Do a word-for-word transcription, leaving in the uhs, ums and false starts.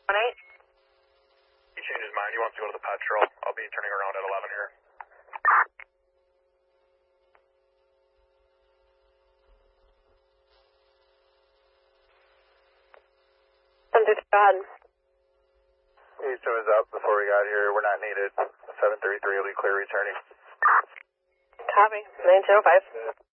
one eight. He changed his mind. He wants to go to the patrol. I'll be turning around at eleven here. Something bad. Houston was up before we got here. We're not needed. seven thirty-three will be clear returning. Copy. nine zero five.